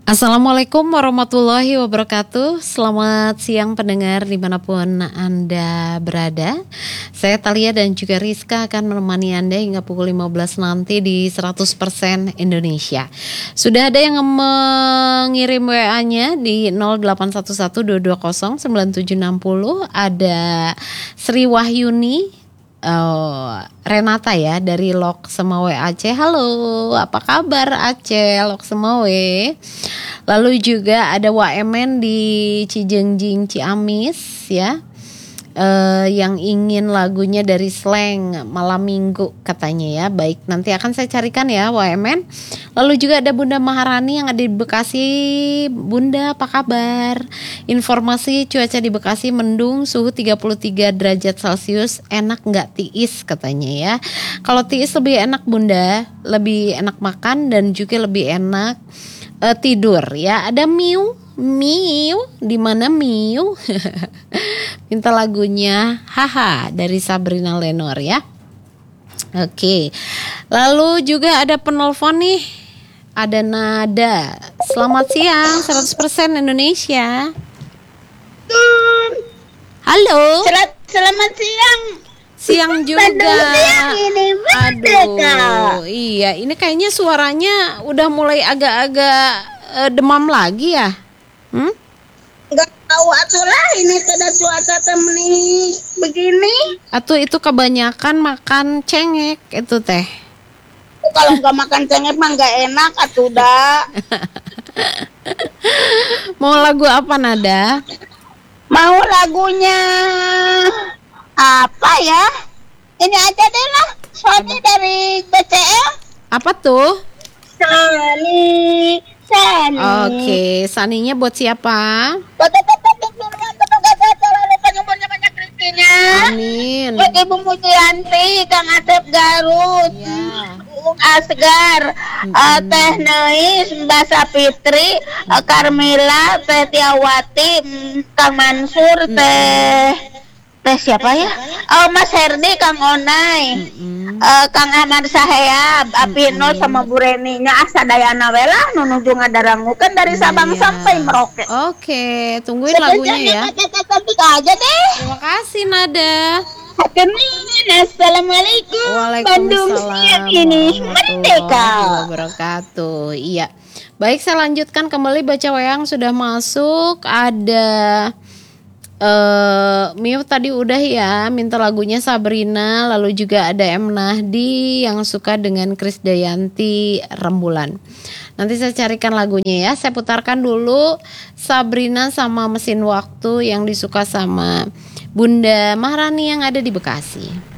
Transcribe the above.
Assalamualaikum warahmatullahi wabarakatuh. Selamat siang pendengar dimanapun Anda berada. Saya Talia dan juga Rizka akan menemani Anda hingga pukul 15 nanti di 100% Indonesia. Sudah ada yang mengirim WA-nya di 081122097760. Ada Sri Wahyuni, Renata ya dari Lok Semawe Aceh. Halo, apa kabar Aceh, Lok Semawe. Lalu juga ada Waemen di Cijengjing Ciamis ya, yang ingin lagunya dari Slank Malam Minggu katanya ya. Baik, nanti akan saya carikan ya Waemen. Lalu juga ada Bunda Maharani yang ada di Bekasi. Bunda, apa kabar? Informasi cuaca di Bekasi mendung, suhu 33 derajat Celcius. Enak nggak tiis katanya ya. Kalau tiis lebih enak Bunda, lebih enak makan dan juga lebih enak tidur ya. Ada Miu di mana Miu? Minta lagunya Haha dari Sabrina Lenor ya. Oke. Lalu juga ada penelpon nih. Ada Nada. Selamat siang 100% Indonesia. Halo. Selamat siang. Siang juga. Siang ini. Aduh, iya, ini kayaknya suaranya udah mulai agak-agak demam lagi ya. Enggak tahu atulah ini kada cuaca temani begini. Atau itu kebanyakan makan cengek itu teh. Kalau nggak makan cengek mah nggak enak atuh dah. Mau lagu apa Nada? Mau lagunya apa ya? Ini aja deh lah. Sony dari BCL. Apa tuh? Sony. Oke, Saninya buat siapa? Banyak rezekinya. Amin. Buat Ibu Mujianti, Kang Asep Garut, Ya. Asgar, Teh Neis, Mbak Sapitri, Carmila, Teh Tiawati, Kang Mansur, Teh siapa ya? Oh, Mas Herdi, Kang Onai, Kang Ahmad Sahayab, Apino sama Bu Reninya Asadayana Wela nunuju ngadarangukeun dari Sabang sampai Merauke. Oke, tungguin lagunya ya. Cantik aja deh. Terima kasih Nada. Assalamualaikum. Bandung siang ini merdeka. Wabarakatuh. Iya. Baik, saya lanjutkan kembali baca yang sudah masuk. Ada Miu tadi udah ya, minta lagunya Sabrina. Lalu juga ada M Nahdi yang suka dengan Krisdayanti Rembulan. Nanti saya carikan lagunya ya. Saya putarkan dulu Sabrina sama Mesin Waktu yang disuka sama Bunda Maharani yang ada di Bekasi.